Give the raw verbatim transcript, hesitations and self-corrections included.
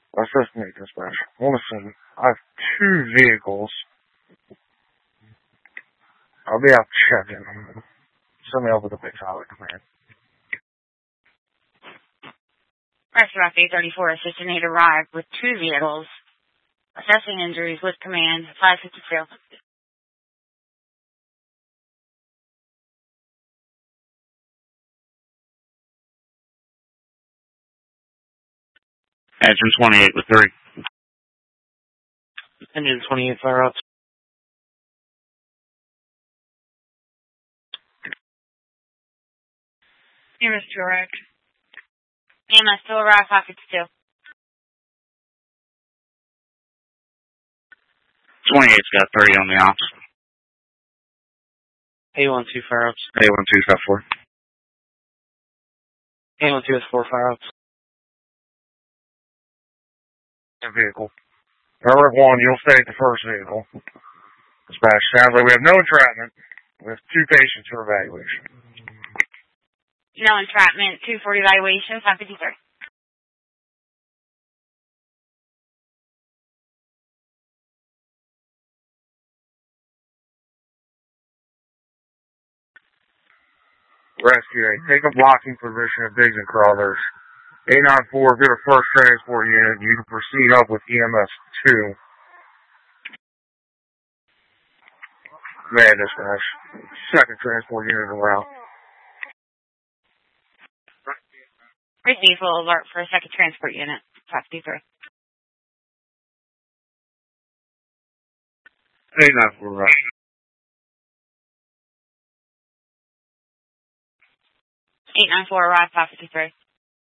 Assist me, dispatch. Listen, I have two vehicles. I'll be out checking. Send me over to Big Highway Command. Restaurant eight thirty-four, Assistant eight arrived with two vehicles. Assessing injuries with command, five fifty-two. Engine twenty-eight with three. Engine twenty-eight, fire ups. E M S two arrived. E M S two arrived, five fifty-two. twenty-eight's got thirty on the ops. A one two, fire ups. A one two's got four. A one two has four fire ups. Vehicle. Eric one, you'll stay at the first vehicle. Dispatch, sounds like we have no entrapment. We have two patients for evaluation. No entrapment, two forty evaluation, five fifty-three. Rescue eight, take a blocking position at Biggs and Crothers. eight nine four, get a first transport unit. You can proceed up with E M S two. Man, dispatch. Second transport unit around. Receive full alert for a second transport unit, five fifty-three. eight nine four, right. eight nine four arrived, five fifty-three.